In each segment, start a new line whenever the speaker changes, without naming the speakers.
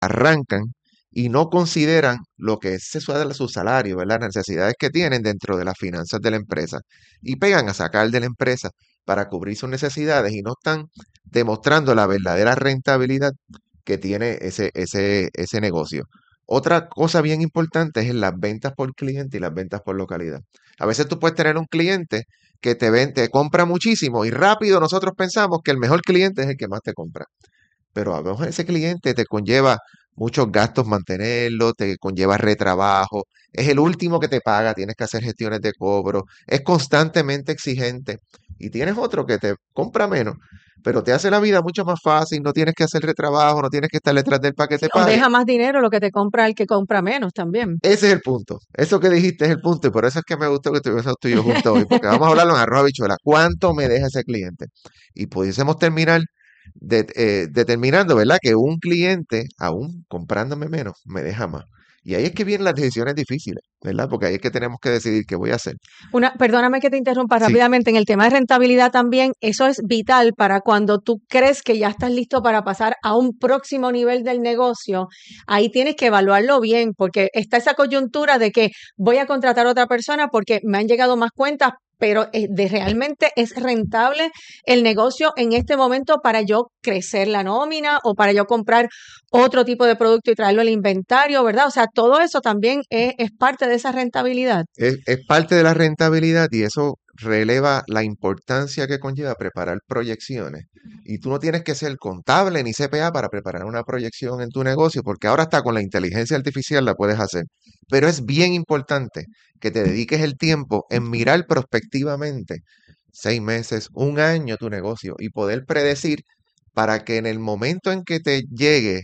arrancan y no consideran lo que es su salario, ¿verdad? Las necesidades que tienen dentro de las finanzas de la empresa y pegan a sacar de la empresa para cubrir sus necesidades y no están demostrando la verdadera rentabilidad que tiene ese negocio. Otra cosa bien importante es las ventas por cliente y las ventas por localidad. A veces tú puedes tener un cliente que te compra muchísimo y rápido nosotros pensamos que el mejor cliente es el que más te compra. Pero a veces ese cliente te conlleva muchos gastos mantenerlo, te conlleva retrabajo, es el último que te paga, tienes que hacer gestiones de cobro, es constantemente exigente. Y tienes otro que te compra menos, pero te hace la vida mucho más fácil, no tienes que hacer retrabajo, no tienes que estar detrás del para que
Sí,
te
o
pague.
deja más dinero lo que te compra el que compra menos también.
Ese es el punto. Eso que dijiste es el punto. Y por eso es que me gustó que estuviésemos tú y yo juntos hoy. Porque vamos a hablarlo en arroz habichuela. ¿Cuánto me deja ese cliente? Y pudiésemos terminar determinando, ¿verdad? Que un cliente, aún comprándome menos, me deja más. Y ahí es que vienen las decisiones difíciles, ¿verdad? Porque ahí es que tenemos que decidir qué voy a hacer.
Perdóname que te interrumpa
Sí,
rápidamente, en el tema de rentabilidad también, eso es vital para cuando tú crees que ya estás listo para pasar a un próximo nivel del negocio. Ahí tienes que evaluarlo bien, porque está esa coyuntura de que voy a contratar a otra persona porque me han llegado más cuentas, pero realmente es rentable el negocio en este momento para yo crecer la nómina o para yo comprar otro tipo de producto y traerlo al inventario, ¿verdad? O sea, todo eso también es parte de esa rentabilidad.
es parte de la rentabilidad y eso releva la importancia que conlleva preparar proyecciones. Y tú no tienes que ser contable ni CPA para preparar una proyección en tu negocio, porque ahora está con la inteligencia artificial la puedes hacer. Pero es bien importante que te dediques el tiempo en mirar prospectivamente 6 meses, un año tu negocio y poder predecir para que en el momento en que te llegue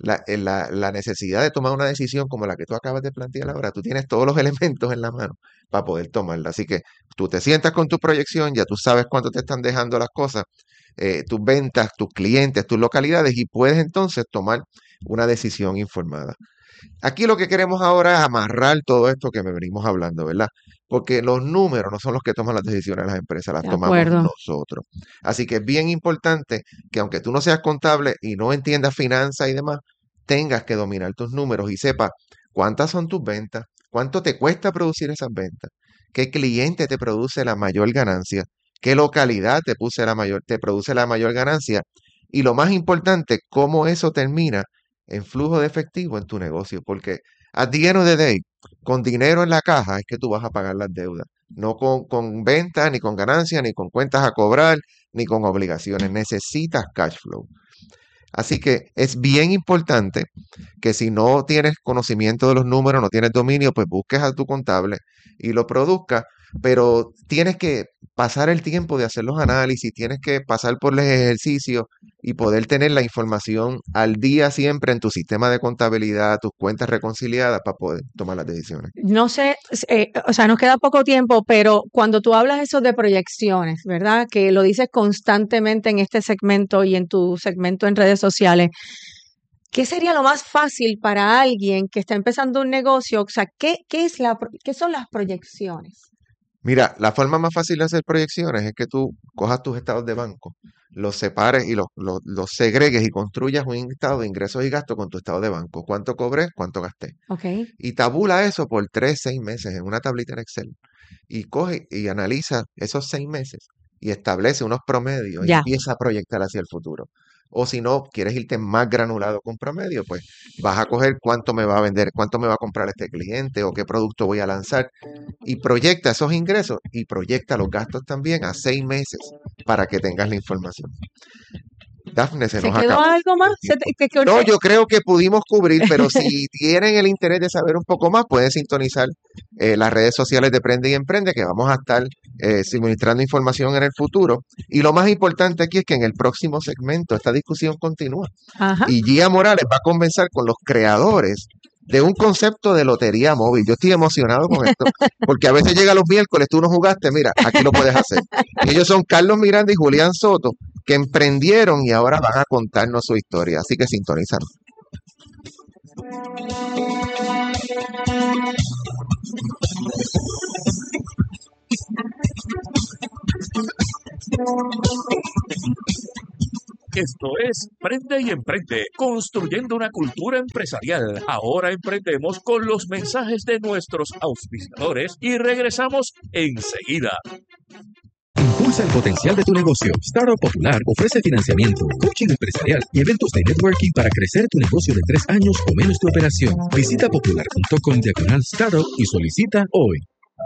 la necesidad de tomar una decisión como la que tú acabas de plantear ahora, tú tienes todos los elementos en la mano para poder tomarla. Así que tú te sientas con tu proyección, ya tú sabes cuánto te están dejando las cosas, tus ventas, tus clientes, tus localidades y puedes entonces tomar una decisión informada. Aquí lo que queremos ahora es amarrar todo esto que me venimos hablando, ¿verdad? Porque los números no son los que toman las decisiones de las empresas, las
De
tomamos
acuerdo.
nosotros. Así que es bien importante que aunque tú no seas contable y no entiendas finanzas y demás, tengas que dominar tus números y sepas cuántas son tus ventas, cuánto te cuesta producir esas ventas, qué cliente te produce la mayor ganancia, qué localidad te produce la mayor ganancia y lo más importante, cómo eso termina en flujo de efectivo en tu negocio, porque at the end of the day, con dinero en la caja es que tú vas a pagar las deudas, no con ventas, ni con ganancias, ni con cuentas a cobrar, ni con obligaciones. Necesitas cash flow. Así que es bien importante que si no tienes conocimiento de los números, no tienes dominio, pues busques a tu contable y lo produzcas, pero tienes que pasar el tiempo de hacer los análisis, tienes que pasar por los ejercicios y poder tener la información al día siempre en tu sistema de contabilidad, tus cuentas reconciliadas para poder tomar las decisiones.
No sé, o sea, nos queda poco tiempo, pero cuando tú hablas eso de proyecciones, ¿verdad? Que lo dices constantemente en este segmento y en tu segmento en redes sociales, ¿qué sería lo más fácil para alguien que está empezando un negocio? O sea, ¿qué son las proyecciones?
Mira, la forma más fácil de hacer proyecciones es que tú cojas tus estados de banco, los separes y los segregues y construyas un estado de ingresos y gastos con tu estado de banco. ¿Cuánto cobré? ¿Cuánto gasté?
Ok,
Y tabula eso por 3, 6 meses en una tablita en Excel. Y coge y analiza esos 6 meses y establece unos promedios y
ya.
empieza a proyectar hacia el futuro. O si no, quieres irte más granulado con promedio, pues vas a coger cuánto me va a vender, cuánto me va a comprar este cliente o qué producto voy a lanzar y proyecta esos ingresos y proyecta los gastos también a 6 meses para que tengas la información. Dafne, se
¿Se
nos
quedó
acabó
algo más?
el tiempo. No, yo creo que pudimos cubrir, pero si tienen el interés de saber un poco más, pueden sintonizar las redes sociales de Prende y Emprende, que vamos a estar suministrando información en el futuro. Y lo más importante aquí es que en el próximo segmento esta discusión continúa.
Ajá.
Y Gia Morales va a conversar con los creadores de un concepto de lotería móvil. Yo estoy emocionado con esto, porque a veces llega los miércoles, tú no jugaste, mira, aquí lo puedes hacer. Y ellos son Carlos Miranda y Julián Soto, que emprendieron y ahora van a contarnos su historia. Así que sintonízanos.
Esto es Prende y Emprende, construyendo una cultura empresarial. Ahora emprendemos con los mensajes de nuestros auspiciadores y regresamos enseguida.
Impulsa el potencial de tu negocio. Startup Popular ofrece financiamiento, coaching empresarial y eventos de networking para crecer tu negocio de 3 años o menos de operación. Visita popular.com/startup y solicita hoy.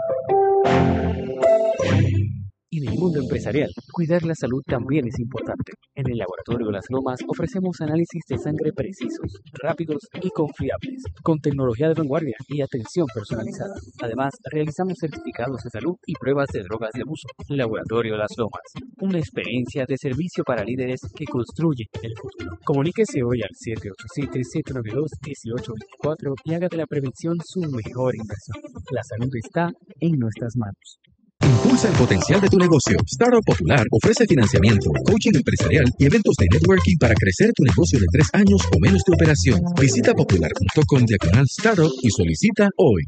En el mundo empresarial, cuidar la salud también es importante. En el Laboratorio Las Lomas ofrecemos análisis de sangre precisos, rápidos y confiables, con tecnología de vanguardia y atención personalizada. Además, realizamos certificados de salud y pruebas de drogas de abuso. Laboratorio Las Lomas, una experiencia de servicio para líderes que construye el futuro. Comuníquese hoy al 787-792-1824 y haga de la prevención su mejor inversión. La salud está en nuestras manos.
Impulsa el potencial de tu negocio. Startup Popular ofrece financiamiento, coaching empresarial y eventos de networking para crecer tu negocio de 3 años o menos de operación. Visita popular.com/startup y solicita hoy.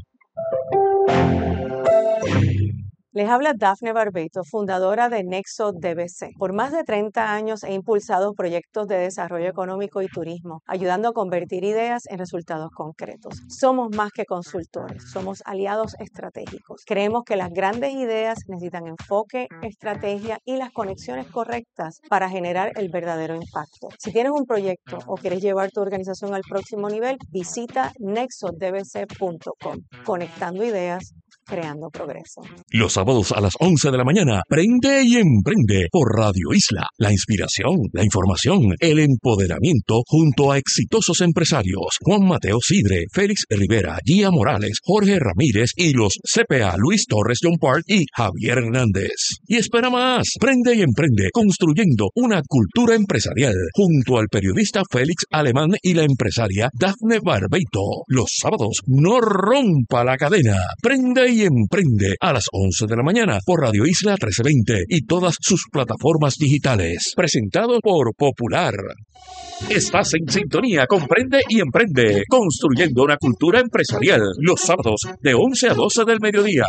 Les habla Dafne Barbeito, fundadora de Nexo DBC. Por más de 30 años he impulsado proyectos de desarrollo económico y turismo, ayudando a convertir ideas en resultados concretos. Somos más que consultores, somos aliados estratégicos. Creemos que las grandes ideas necesitan enfoque, estrategia y las conexiones correctas para generar el verdadero impacto. Si tienes un proyecto o quieres llevar tu organización al próximo nivel, visita nexodbc.com. Conectando ideas, creando progreso.
Los sábados a las 11 de la mañana, Prende y Emprende por Radio Isla. La inspiración, la información, el empoderamiento junto a exitosos empresarios. Juan Mateo Sidre, Félix Rivera, Gia Morales, Jorge Ramírez y los CPA Luis Torres John Park y Javier Hernández. Y espera más, Prende y Emprende, construyendo una cultura empresarial junto al periodista Félix Alemán y la empresaria Dafne Barbeito. Los sábados, no rompa la cadena. Prende y Emprende a las 11 de la mañana por Radio Isla 1320 y todas sus plataformas digitales. Presentado por Popular. Estás en sintonía con Prende y Emprende, construyendo una cultura empresarial. Los sábados de 11 a 12 del mediodía.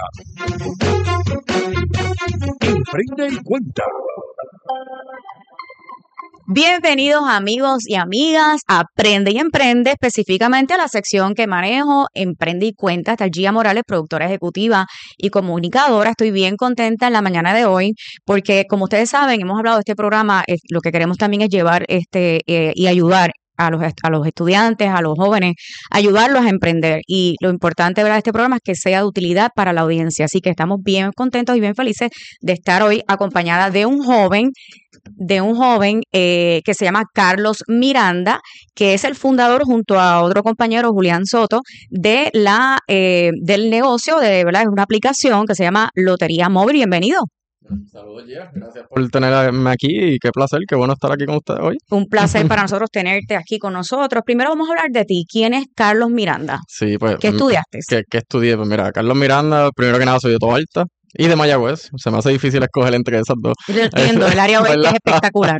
Emprende y cuenta.
Bienvenidos amigos y amigas a Aprende y Emprende, específicamente a la sección que manejo, Emprende y Cuenta. Está Gia Morales, productora ejecutiva y comunicadora. Estoy bien contenta en la mañana de hoy porque, como ustedes saben, hemos hablado de este programa, lo que queremos también es llevar y ayudar a los estudiantes, a los jóvenes, ayudarlos a emprender. Y lo importante, ¿verdad?, de este programa es que sea de utilidad para la audiencia. Así que estamos bien contentos y bien felices de estar hoy acompañada de un joven que se llama Carlos Miranda, que es el fundador junto a otro compañero, Julián Soto, de del negocio ¿verdad? Es una aplicación que se llama Lotería Móvil. Bienvenido.
Saludos, Gia. Gracias por tenerme aquí y qué placer, qué bueno estar aquí con ustedes hoy.
Un placer para nosotros tenerte aquí con nosotros. Primero vamos a hablar de ti. ¿Quién es Carlos Miranda?
Sí, pues.
¿Qué estudiaste?
¿Qué estudié? Pues mira, Carlos Miranda, primero que nada soy de Toalta y de Mayagüez. Se me hace difícil escoger entre esas dos.
Yo entiendo, el área oeste es espectacular.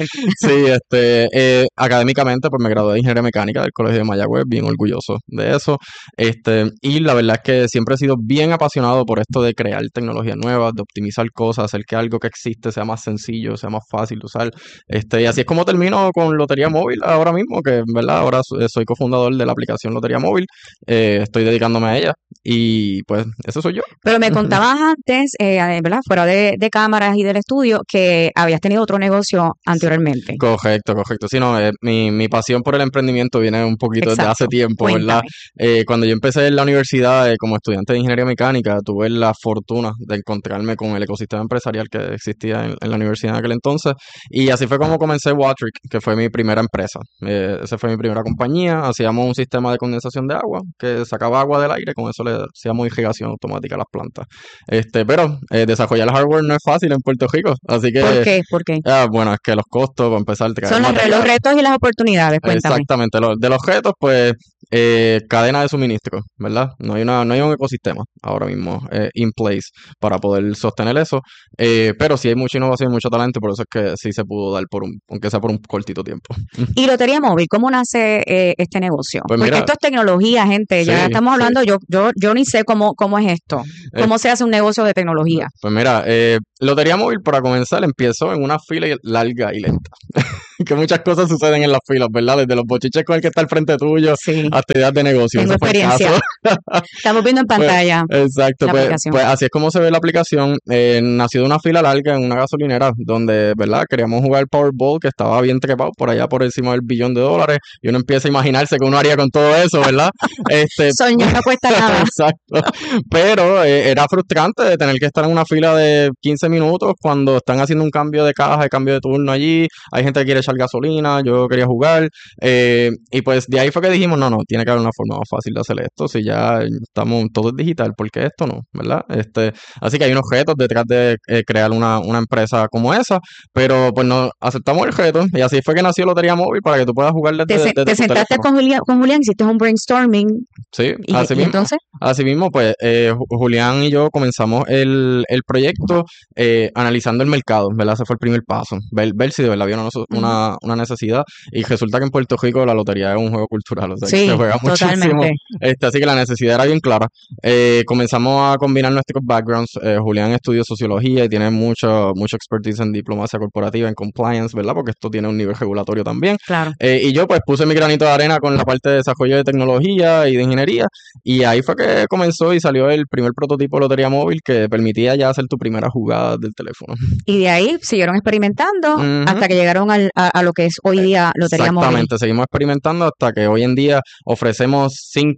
Sí, académicamente pues me gradué de Ingeniería Mecánica del Colegio de Mayagüez, bien orgulloso de eso. Y la verdad es que siempre he sido bien apasionado por esto de crear tecnologías nuevas, de optimizar cosas, hacer que algo que existe sea más sencillo, sea más fácil de usar. Y así es como termino con Lotería Móvil ahora mismo, que en verdad ahora soy cofundador de la aplicación Lotería Móvil. Estoy dedicándome a ella y pues eso soy yo.
Pero me contabas antes, ¿verdad?, fuera de cámaras y del estudio, que habías tenido otro negocio anteriormente.
Correcto. Sí, no, mi pasión por el emprendimiento viene un poquito desde hace tiempo,
Cuéntame.
¿Verdad? Cuando yo empecé en la universidad como estudiante de Ingeniería Mecánica, tuve la fortuna de encontrarme con el ecosistema empresarial que existía en la universidad en aquel entonces, y así fue como comencé Watric, que fue mi primera empresa. Esa fue mi primera compañía. Hacíamos un sistema de condensación de agua que sacaba agua del aire, con eso le hacíamos irrigación automática a las plantas. Pero desarrollar el hardware no es fácil en Puerto Rico, así que...
¿Por qué?
Bueno, es que los costos, para empezar...
Son los retos y las oportunidades, cuéntame.
Exactamente, de los retos, pues, cadena de suministro, ¿verdad? No hay un ecosistema ahora mismo in place para poder sostener eso, pero sí hay mucha innovación y mucho talento, por eso es que sí se pudo dar aunque sea por un cortito tiempo.
¿Y Lotería Móvil, cómo nace este negocio?
Pues
Porque
mira,
esto es tecnología, gente, ya
sí,
estamos hablando, yo ni sé cómo es esto, cómo se hace un negocio de tecnología.
Pues mira, Lotería Móvil, para comenzar, empezó en una fila larga y lenta. que muchas cosas suceden en las filas, ¿verdad? Desde los bochiches con el que está al frente tuyo
Sí,
hasta ideas de negocio.
tengo
Ese fue el
experiencia.
caso.
Estamos viendo en
Pues,
pantalla
exacto,
la
pues,
aplicación.
pues así es como se ve la aplicación. Nació de una fila larga en una gasolinera donde, ¿verdad? Queríamos jugar Powerball, que estaba bien trepado por allá por encima del $1 billón, y uno empieza a imaginarse que uno haría con todo eso, ¿verdad?
Soñar no cuesta nada.
Exacto. Pero era frustrante de tener que estar en una fila de 15 minutos cuando están haciendo un cambio de caja, de cambio de turno allí. Hay gente que quiere echar gasolina, yo quería jugar. Y pues de ahí fue que dijimos, no, tiene que haber una forma más fácil de hacer esto. Si ya estamos todo es digital, ¿por qué esto no? ¿Verdad? Así que hay unos retos detrás de crear una empresa como esa, pero pues no aceptamos el reto y así fue que nació Lotería Móvil para que tú puedas jugar desde
Te
tu
sentaste
teléfono.
con Julián, hiciste un brainstorming
Sí,
y
así mismo.
entonces,
Así mismo, pues Julián y yo comenzamos el proyecto analizando el mercado, ¿verdad? Ese fue el primer paso, ver si de verdad había una necesidad, y resulta que en Puerto Rico la lotería es un juego cultural, o sea, que
sí,
se juega muchísimo,
totalmente.
así que la necesidad era bien clara. Comenzamos a combinar nuestros backgrounds. Julián estudió sociología y tiene mucho expertise en diplomacia corporativa, en compliance, ¿verdad? Porque esto tiene un nivel regulatorio también.
Claro.
Y yo pues puse mi granito de arena con la parte de desarrollo de tecnología y de ingeniería, y ahí fue que comenzó y salió el primer prototipo de Lotería Móvil que permitía ya hacer tu primera jugada del teléfono.
Y de ahí siguieron experimentando
Ujú.
hasta que llegaron a lo que es hoy día Lotería Móvil.
Exactamente, seguimos experimentando hasta que hoy en día ofrecemos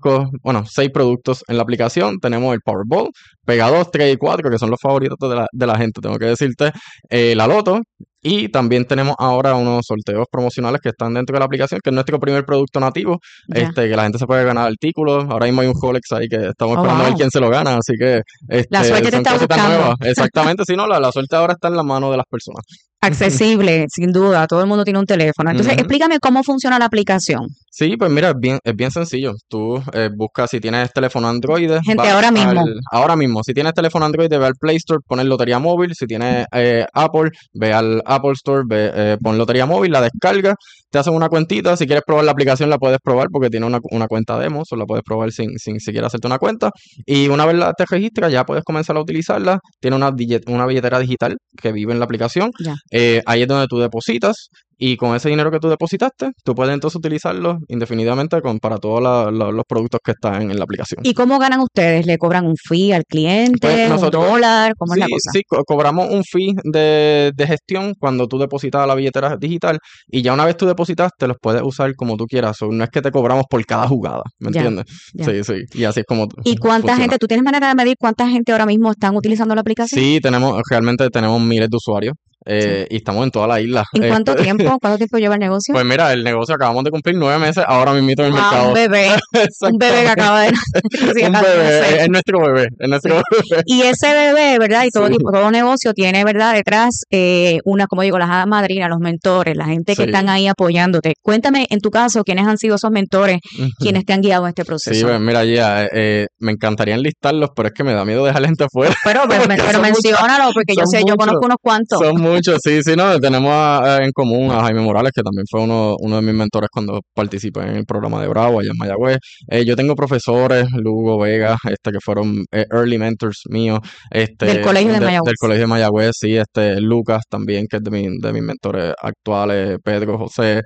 6 productos en la aplicación. Tenemos el Powerball, Pega 2, 3 y 4, que son los favoritos de la gente, tengo que decirte, la Loto, y también tenemos ahora unos sorteos promocionales que están dentro de la aplicación, que es nuestro primer producto nativo,
Ya.
que la gente se puede ganar artículos. Ahora mismo hay un Rolex ahí que estamos
Oh,
esperando a ver
wow.
quién se lo gana, así que
La suerte te
son
está
cositas
buscando.
nuevas. Exactamente, sí, no, la suerte ahora está en la mano de las personas.
Accesible, sin duda, todo el mundo tiene un teléfono. Entonces,
Ujú.
explícame cómo funciona la aplicación.
Sí, pues mira, es bien sencillo. Tú buscas si tienes teléfono Android,
Gente,
vas
ahora mismo.
si tienes teléfono Android, ve al Play Store, pones Lotería Móvil. Si tienes Apple, ve al Apple Store, pon Lotería Móvil, la descargas, te hacen una cuentita. Si quieres probar la aplicación, la puedes probar porque tiene una cuenta demo, o la puedes probar sin siquiera hacerte una cuenta. Y una vez te registras, ya puedes comenzar a utilizarla. Tiene una billetera digital que vive en la aplicación.
Ya.
Ahí es donde tú depositas. Y con ese dinero que tú depositaste, tú puedes entonces utilizarlo indefinidamente para todos los productos que están en la aplicación.
¿Y cómo ganan ustedes? ¿Le cobran un fee al cliente?
Pues nosotros,
$1? ¿Cómo es la cosa?
sí, cobramos un fee de gestión cuando tú depositas a la billetera digital, y ya una vez tú depositaste, los puedes usar como tú quieras. No es que te cobramos por cada jugada, ¿me
Ya,
entiendes?
ya.
Sí, y así es como
¿Y cuánta
funciona.
gente? ¿Tú tienes manera de medir cuánta gente ahora mismo están utilizando la aplicación?
Sí, realmente tenemos miles de usuarios,
Sí.
y estamos en toda la isla.
¿En cuánto tiempo? ¿Cuánto tiempo lleva el negocio?
Pues mira, el negocio acabamos de cumplir 9 meses ahora mismo en el
Ah,
mercado.
un bebé. Un bebé que acaba de sí,
Un
acaba de
bebé,
nacer.
es nuestro bebé, es nuestro bebé.
Y ese bebé, ¿verdad? Y todo
Sí.
todo negocio tiene, ¿verdad? Detrás como digo, las hadas madrinas, los mentores, la gente que
Sí.
están ahí apoyándote. Cuéntame, en tu caso, ¿quiénes han sido esos mentores,
Ujú.
quienes te han guiado en este
Sí,
proceso?
pues mira, ya, me encantaría enlistarlos, pero es que me da miedo dejar gente afuera.
Pero
Son
menciónalo, porque yo
son
sé, yo
muchos.
conozco unos cuantos.
Son muchos, sí, no, tenemos en común a Jaime Morales, que también fue uno de mis mentores cuando participé en el programa de Bravo allá en Mayagüez. Yo tengo profesores, Lugo Vega, que fueron early mentors míos,
Del colegio de Mayagüez.
del colegio de Mayagüez, sí, Lucas también, que es de mis mentores actuales, Pedro, José,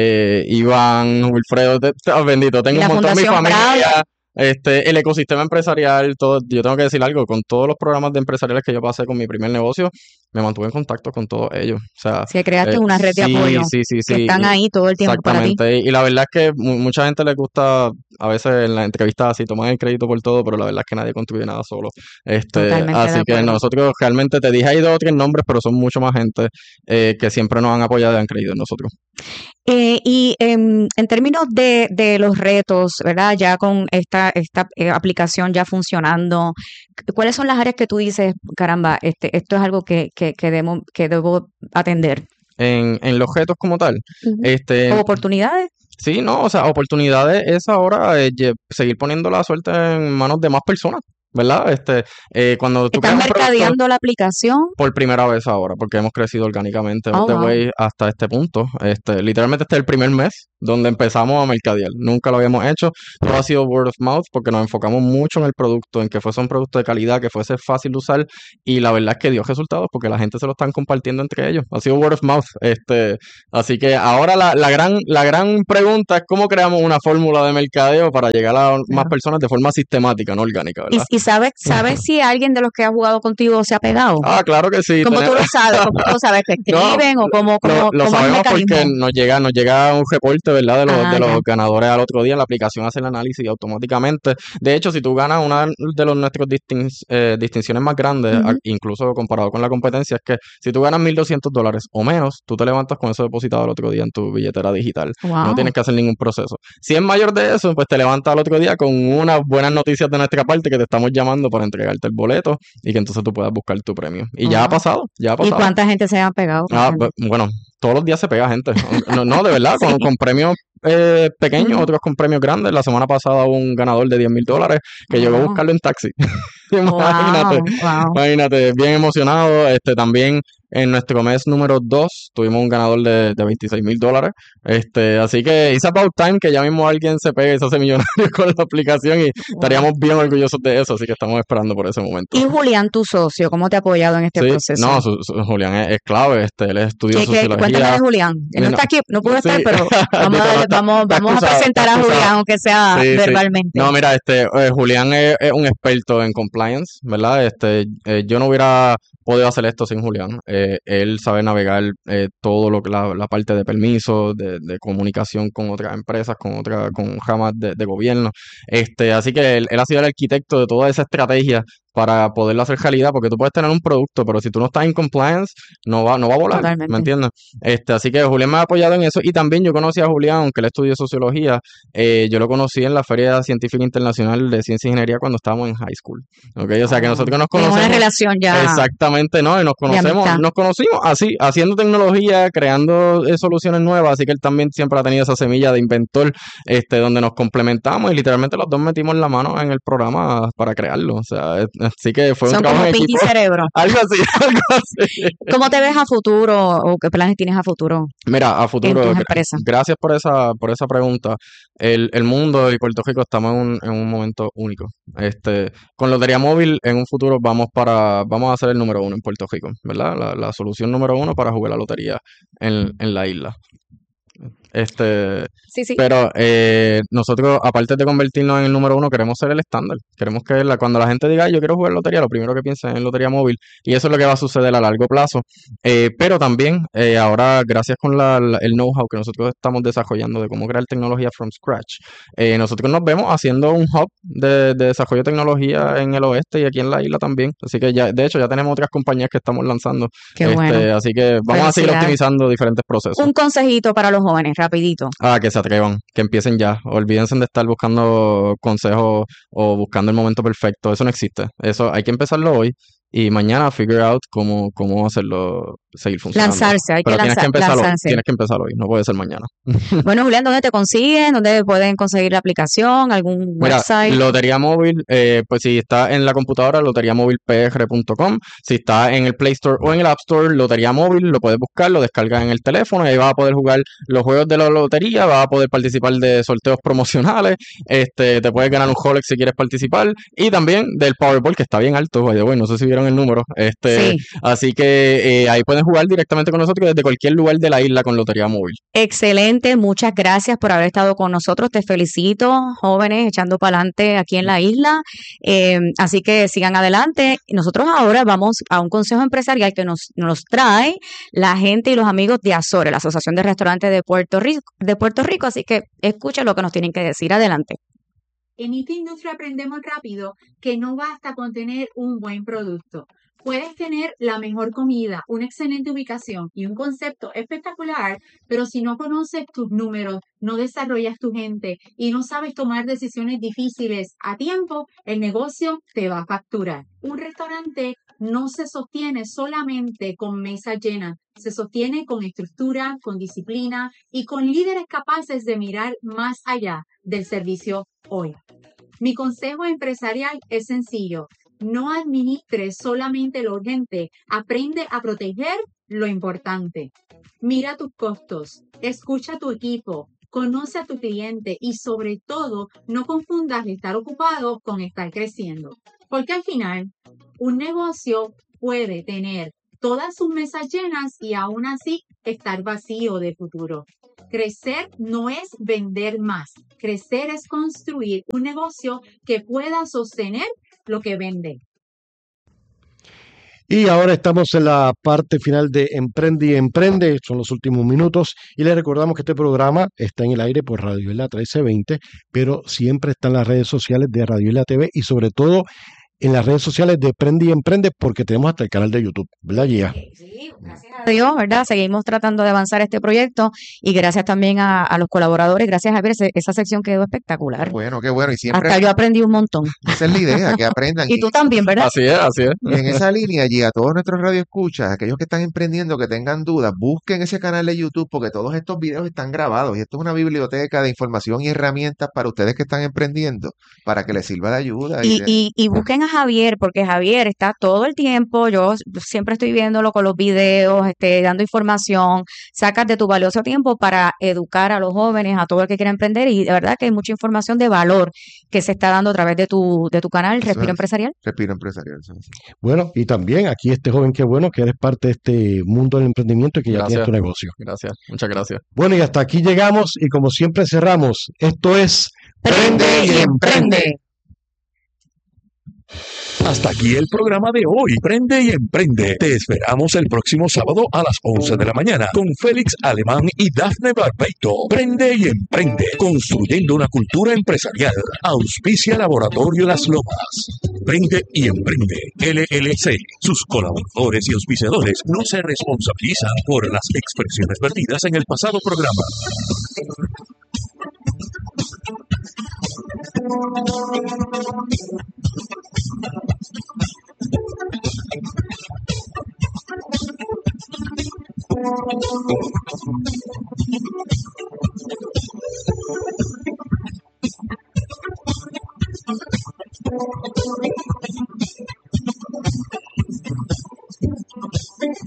Iván, Wilfredo, bendito,
Y
tengo
la
un montón de mi
Fundación
familia. El ecosistema empresarial, todo, yo tengo que decir algo, con todos los programas de empresariales que yo pasé con mi primer negocio, me mantuve en contacto con todos ellos. O sea,
Si creaste una red de
sí,
apoyo
sí,
que están ahí todo el tiempo para ti.
exactamente. Y la verdad es que mucha gente les gusta, a veces en las entrevistas así, toman el crédito por todo, pero la verdad es que nadie construye nada solo.
Totalmente de
Así que
acuerdo.
nosotros realmente, te dije ahí 2 o 3 nombres, pero son mucho más gente que siempre nos han apoyado y han creído en nosotros.
Y en términos de los retos, ¿verdad? Ya con esta aplicación ya funcionando, ¿cuáles son las áreas que tú dices, caramba, esto es algo que debo atender?
En los retos como tal,
¿Como oportunidades?
sí, no, o sea, oportunidades es ahora seguir poniendo la suerte en manos de más personas, ¿verdad? Cuando tú
¿Están
creas un producto
mercadeando la aplicación?
por primera vez ahora, porque hemos crecido orgánicamente
Oh,
all the
wow.
way hasta este punto. Literalmente este es el primer mes donde empezamos a mercadear. Nunca lo habíamos hecho. Todo ha sido word of mouth porque nos enfocamos mucho en el producto, en que fuese un producto de calidad, que fuese fácil de usar y la verdad es que dio resultados porque la gente se lo están compartiendo entre ellos. Ha sido word of mouth. Así que ahora la gran pregunta es cómo creamos una fórmula de mercadeo para llegar a más personas de forma sistemática, no orgánica, ¿verdad?
¿Y sabes si alguien de los que ha jugado contigo se ha pegado?
Claro que sí.
¿Cómo tú lo sabes? ¿Cómo tú lo sabes? ¿Te escriben o cómo
lo
es el
sabemos porque
mecanismo?
nos llega un reporte, ¿verdad? De los
Ya.
ganadores al otro día. La aplicación hace el análisis automáticamente. De hecho, si tú ganas una de nuestras distinciones más grandes,
Ujú.
incluso comparado con la competencia, es que si tú ganas $1,200 o menos, tú te levantas con eso depositado el otro día en tu billetera digital. No
Wow.
tienes que hacer ningún proceso. Si es mayor de eso, pues te levantas al otro día con unas buenas noticias de nuestra parte que te estamos llamando para entregarte el boleto y que entonces tú puedas buscar tu premio. Y ya ha
Wow.
pasado, ya ha
¿Y
pasado.
cuánta gente se ha pegado?
Bueno, todos los días se pega gente. No, de verdad,
Sí.
con premios pequeños,
Ujú.
otros con premios grandes. La semana pasada hubo un ganador de $10,000 que llegó a
Wow.
buscarlo en taxi.
Wow.
Imagínate, bien emocionado. También en nuestro mes número 2 tuvimos un ganador de $26,000. Así que it's about time que ya mismo alguien se pegue y se hace millonario con la aplicación y
Wow.
estaríamos bien orgullosos de eso. Así que estamos esperando por ese momento.
Y Julián, tu socio, ¿cómo te ha apoyado en este
Sí,
proceso?
no, Julián es clave. Él estudió
Cuéntame
sociología.
de Julián. Él no está aquí, no pudo estar,
Sí.
pero vamos
Dito, no, está
vamos a
excusado,
presentar
está
a Julián,
excusado.
aunque sea
Sí, sí.
verbalmente.
No, mira, Julián es un experto en compliance, ¿verdad? Yo no hubiera podido hacer esto sin Julián. Él sabe navegar todo la parte de permisos, de comunicación con otras empresas, con ramas de gobierno. Así que él ha sido el arquitecto de toda esa estrategia para poderlo hacer realidad, porque tú puedes tener un producto, pero si tú no estás en compliance, no va a volar,
Totalmente.
¿me entiendes? Así que Julián me ha apoyado en eso, y también yo conocí a Julián, aunque él estudió sociología, yo lo conocí en la Feria Científica Internacional de Ciencia e Ingeniería cuando estábamos en high school, ¿ok? O sea que nosotros nos
Tienen
conocemos.
una relación ya
Exactamente, ¿no? Y nos
amistad.
conocimos así, haciendo tecnología, creando soluciones nuevas, así que él también siempre ha tenido esa semilla de inventor, donde nos complementamos y literalmente los dos metimos la mano en el programa para crearlo, o sea, así que fue un
Son
trabajo
como
en
Pinky
equipo.
Cerebro.
Algo así.
¿Cómo te ves a futuro o qué planes tienes a futuro
Mira, a
en
futuro,
tus empresas?
gracias por esa pregunta. El mundo y Puerto Rico estamos en un momento único. Con Lotería Móvil, en un futuro vamos a ser el número 1 en Puerto Rico, ¿verdad? La solución número 1 para jugar la lotería en la isla.
Sí, sí.
Pero nosotros, aparte de convertirnos en el número 1, queremos ser el estándar. Queremos que cuando la gente diga, "Ay, yo quiero jugar lotería", lo primero que piensen es en Lotería Móvil. Y eso es lo que va a suceder a largo plazo. Pero también, ahora, gracias con el know-how que nosotros estamos desarrollando de cómo crear tecnología from scratch, nosotros nos vemos haciendo un hub de desarrollo de tecnología en el oeste y aquí en la isla también. Así que de hecho, ya tenemos otras compañías que estamos lanzando.
Qué bueno.
Así que vamos a seguir
Felicidades.
optimizando diferentes procesos.
Un consejito para los jóvenes, rapidito.
Que se atrevan, que empiecen ya. Olvídense de estar buscando consejos o buscando el momento perfecto. Eso no existe. Eso hay que empezarlo hoy y mañana figure out cómo hacerlo seguir funcionando.
Lanzarse, hay que
Pero tienes que empezar hoy.
lanzarse.
Tienes que empezar hoy. No puede ser mañana.
Bueno, Julián, ¿dónde te consiguen? ¿Dónde pueden conseguir la aplicación? ¿Algún
Mira,
website?
Lotería Móvil, pues si está en la computadora, loteriamóvilpr.com. Si está en el Play Store o en el App Store, Lotería Móvil, lo puedes buscar, lo descargas en el teléfono y ahí vas a poder jugar los juegos de la lotería, vas a poder participar de sorteos promocionales, te puedes ganar un Rolex si quieres participar, y también del Powerball, que está bien alto, by the way, no sé si vieron el número,
Sí.
así que ahí pueden jugar directamente con nosotros desde cualquier lugar de la isla con Lotería Móvil.
Excelente, muchas gracias por haber estado con nosotros. Te felicito, jóvenes, echando para adelante aquí en la isla. Así que sigan adelante. Nosotros ahora vamos a un consejo empresarial que nos trae la gente y los amigos de Azores, la Asociación de Restaurantes de Puerto Rico. Así que escuchen lo que nos tienen que decir. Adelante.
En esta industria aprendemos rápido que no basta con tener un buen producto. Puedes tener la mejor comida, una excelente ubicación y un concepto espectacular, pero si no conoces tus números, no desarrollas tu gente y no sabes tomar decisiones difíciles a tiempo, el negocio te va a facturar. Un restaurante no se sostiene solamente con mesas llenas, se sostiene con estructura, con disciplina y con líderes capaces de mirar más allá del servicio hoy. Mi consejo empresarial es sencillo. No administres solamente lo urgente, aprende a proteger lo importante. Mira tus costos, escucha a tu equipo, Conoce a tu cliente y sobre todo no confundas estar ocupado con estar creciendo. Porque al final, un negocio puede tener todas sus mesas llenas y aún así estar vacío de futuro. Crecer no es vender más. Crecer es construir un negocio que pueda sostener lo que vende.
Y ahora estamos en la parte final de Emprende y Emprende, son los últimos minutos, y les recordamos que este programa está en el aire por Radio Isla 1320, pero siempre está en las redes sociales de Radio Isla TV y sobre todo en las redes sociales de Emprende y Emprende, porque tenemos hasta el canal de YouTube, ¿verdad, Gia?
Sí, gracias a Dios, ¿verdad? Seguimos tratando de avanzar este proyecto y gracias también a los colaboradores. Gracias, Javier. Esa sección quedó espectacular.
Qué bueno. Y siempre
Hasta yo aprendí un montón.
esa es la idea, que aprendan.
Y tú también, ¿verdad?
Así es, así es.
Y en esa línea, allí a todos nuestros radioescuchas, aquellos que están emprendiendo, que tengan dudas, busquen ese canal de YouTube porque todos estos videos están grabados y esto es una biblioteca de información y herramientas para ustedes que están emprendiendo, para que les sirva de ayuda.
Y busquen a Javier, porque Javier está todo el tiempo, yo siempre estoy viéndolo con los videos, dando información, sacas de tu valioso tiempo para educar a los jóvenes, a todo el que quiera emprender, y de verdad que hay mucha información de valor que se está dando a través de tu canal, Respiro Empresarial.
Respiro Empresarial.
Bueno, y también aquí este joven, qué bueno que eres parte de este mundo del emprendimiento y que ya tienes tu negocio.
Gracias, muchas gracias.
Bueno, y hasta aquí llegamos y como siempre cerramos. Esto es
Prende y Emprende.
Hasta aquí el programa de hoy. Prende y Emprende. Te esperamos el próximo sábado a las 11 de la mañana con Félix Alemán y Dafne Barbeito. Prende y Emprende. Construyendo una cultura empresarial. Auspicia Laboratorio Las Lomas. Prende y Emprende. LLC. Sus colaboradores y auspiciadores no se responsabilizan por las expresiones vertidas en el pasado programa.